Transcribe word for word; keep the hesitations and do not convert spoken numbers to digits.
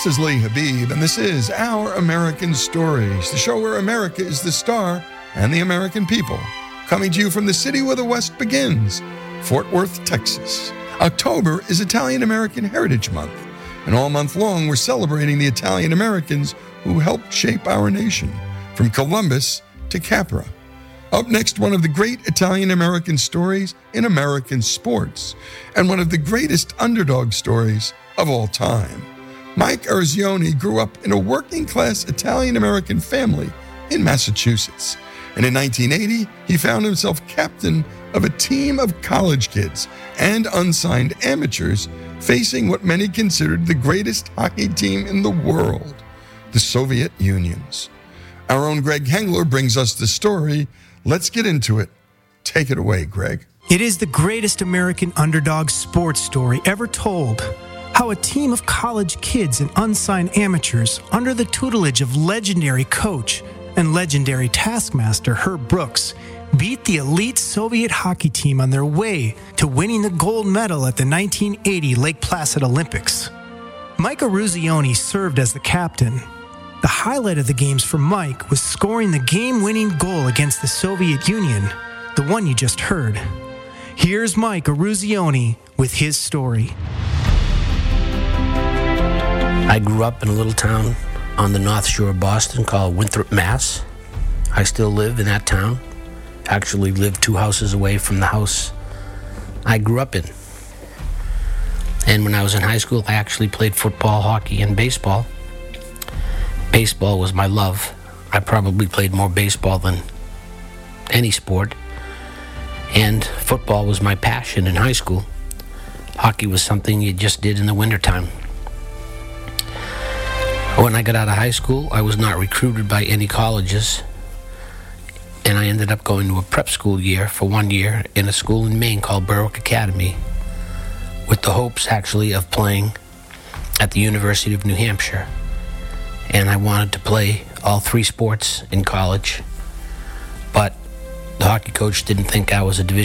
This is Lee Habib, and this is Our American Stories, the show where America is the star and the American people. Coming to you from the city where the West begins, Fort Worth, Texas. October is Italian American Heritage Month, and all month long we're celebrating the Italian Americans who helped shape our nation, from Columbus to Capra. Up next, one of the great Italian American stories in American sports, and one of the greatest underdog stories of all time. Mike Eruzione grew up in a working-class Italian-American family in Massachusetts. And in nineteen eighty, he found himself captain of a team of college kids and unsigned amateurs facing what many considered the greatest hockey team in the world, the Soviet Unions. Our own Greg Hengler brings us the story. Let's get into it. Take it away, Greg. It is the greatest American underdog sports story ever told. How a team of college kids and unsigned amateurs, under the tutelage of legendary coach and legendary taskmaster Herb Brooks, beat the elite Soviet hockey team on their way to winning the gold medal at the nineteen eighty Lake Placid Olympics. Mike Eruzione served as the captain. The highlight of the games for Mike was scoring the game-winning goal against the Soviet Union, the one you just heard. Here's Mike Eruzione with his story. I grew up in a little town on the North Shore of Boston called Winthrop, Mass. I still live in that town. Actually live two houses away from the house I grew up in. And when I was in high school, I actually played football, hockey, and baseball. Baseball was my love. I probably played more baseball than any sport. And football was my passion in high school. Hockey was something you just did in the wintertime. When I got out of high school, I was not recruited by any colleges, and I ended up going to a prep school year for one year in a school in Maine called Berwick Academy, with the hopes actually of playing at the University of New Hampshire. And I wanted to play all three sports in college, but the hockey coach didn't think I was a Division